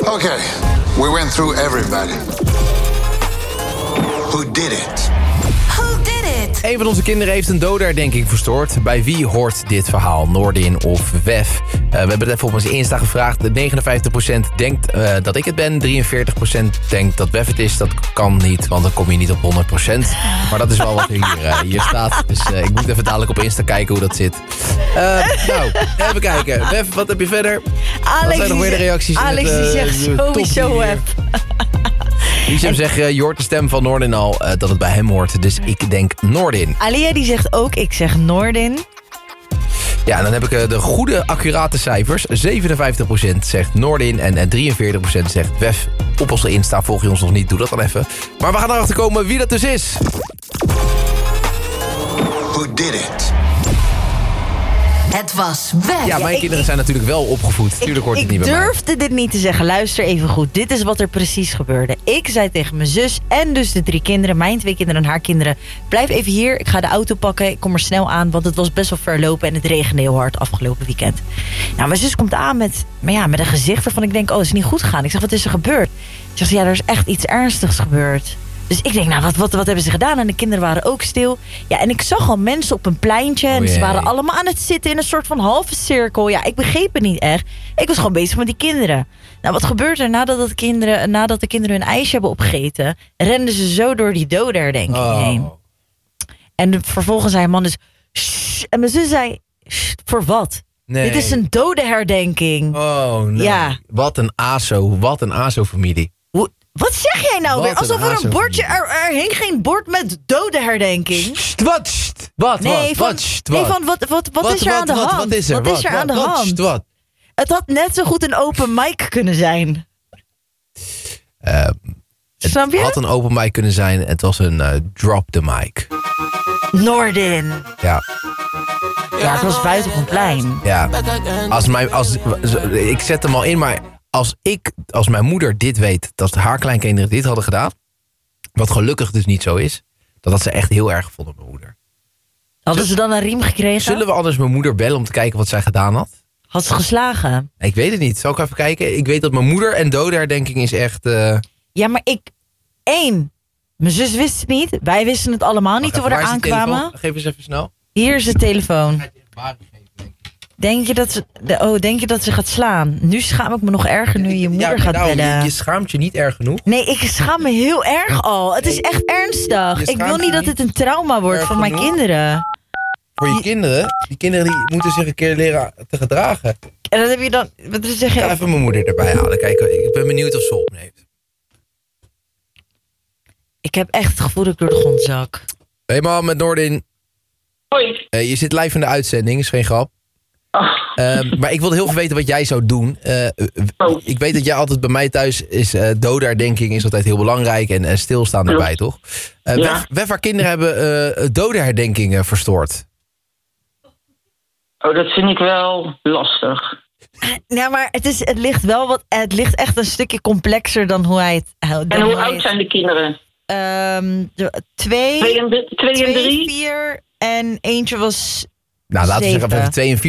Okay, we went through everybody. Who did it? Een van onze kinderen heeft een dodenherdenking verstoord. Bij wie hoort dit verhaal? Noordin of Wef? We hebben het even op onze Insta gevraagd. 59% denkt dat ik het ben. 43% denkt dat Wef het is. Dat kan niet, want dan kom je niet op 100%. Maar dat is wel wat er hier staat. Dus ik moet even dadelijk op Insta kijken hoe dat zit. Nou, even kijken. Wef, wat heb je verder? Wat zijn nog weer de reacties? Alex die zegt sowieso Wef. Hichem zegt, je hoort de stem van Noordin al dat het bij hem hoort. Dus ik denk Noordin. Alia die zegt ook, ik zeg Noordin. Ja, en dan heb ik de goede, accurate cijfers. 57% zegt Noordin en 43% zegt Wef. Op onze Insta, volg je ons nog niet, doe dat dan even. Maar we gaan erachter komen wie dat dus is. Who did it? Het was Wef. Ja, mijn kinderen zijn natuurlijk wel opgevoed. Tuurlijk hoort het niet bij mij. Ik durfde dit niet te zeggen. Luister even goed. Dit is wat er precies gebeurde. Ik zei tegen mijn zus en dus de 3 kinderen, mijn 2 kinderen en haar kinderen, blijf even hier. Ik ga de auto pakken. Ik kom er snel aan, want het was best wel ver lopen en het regende heel hard afgelopen weekend. Nou, mijn zus komt aan met een gezicht waarvan ik denk, oh, het is niet goed gegaan. Ik zeg, wat is er gebeurd? Ze zegt, ja, er is echt iets ernstigs gebeurd. Dus ik denk, nou, wat hebben ze gedaan? En de kinderen waren ook stil. Ja, en ik zag al mensen op een pleintje. En ze waren allemaal aan het zitten in een soort van halve cirkel. Ja, ik begreep het niet echt. Ik was gewoon bezig met die kinderen. Nou, wat gebeurt er nadat de kinderen hun ijsje hebben opgegeten? Renden ze zo door die dodenherdenking heen. En vervolgens zei een man dus, shh. En mijn zus zei, shh, voor wat? Nee. Dit is een dodenherdenking. Oh, nee. Ja. Wat een ASO-familie. Wat zeg jij nou weer? Alsof er een bordje... Er hing geen bord met dodenherdenking. Wat is er aan de hand? Wat is er? Wat is er aan de hand? Wat? Het had net zo goed een open mic kunnen zijn. Snap je? Het had een open mic kunnen zijn. Het was een drop the mic. Noordin. Ja. Ja, het was buiten op een plein. Ja. Ik zet hem al in, maar als mijn moeder dit weet, dat haar kleinkinderen dit hadden gedaan, wat gelukkig dus niet zo is, dat had ze echt heel erg gevonden, mijn moeder. Hadden ze dan een riem gekregen? Zullen we anders mijn moeder bellen om te kijken wat zij gedaan had? Had ze geslagen? Ik weet het niet. Zal ik even kijken? Ik weet dat mijn moeder en dodenherdenking is echt... Ja, maar mijn zus wist het niet. Wij wisten het allemaal niet toen we eraan kwamen. Geef eens even snel. Hier is de telefoon. Denk je dat ze gaat slaan? Nu schaam ik me nog erger nu je moeder gaat bellen. Je schaamt je niet erg genoeg. Nee, ik schaam me heel erg al. Het is echt ernstig. Ik wil niet dat het een trauma wordt voor mijn kinderen. Voor je kinderen? Die kinderen die moeten zich een keer leren te gedragen. En dat heb je dan... Wat zeg je? Ik ga even mijn moeder erbij halen. Kijk, ik ben benieuwd of ze opneemt. Ik heb echt het gevoel dat ik door de grond zak. Hey man, met Noordin. Hoi. Je zit live in de uitzending, is geen grap. Maar ik wilde heel veel weten wat jij zou doen. Ik weet dat jij altijd bij mij thuis is. Dodenherdenking is altijd heel belangrijk. En stilstaan erbij, toch? Wef, haar kinderen hebben dodenherdenkingen verstoord. Oh, dat vind ik wel lastig. Ja, maar het ligt echt een stukje complexer dan hoe hij het... En hoe oud zijn de kinderen? 2 en 3? 4 en eentje was... Nou, laten we zeggen 2 en 4.